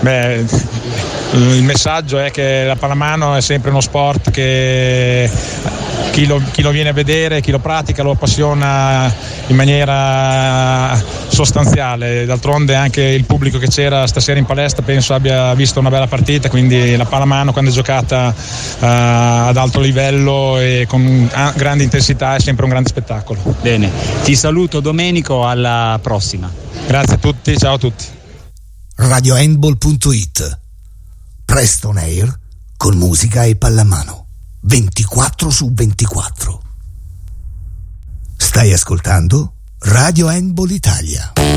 Beh, il messaggio è che la pallamano è sempre uno sport che chi lo viene a vedere, chi lo pratica lo appassiona in maniera sostanziale. D'altronde anche il pubblico che c'era stasera in palestra penso abbia visto una bella partita, quindi la pallamano quando è giocata ad alto livello e con grande intensità è sempre un grande spettacolo. Bene, ti saluto Domenico, alla prossima. Grazie a tutti, ciao a tutti. RadioHandball.it, presto on air con musica e pallamano 24/24. Stai ascoltando Radio Handball Italia.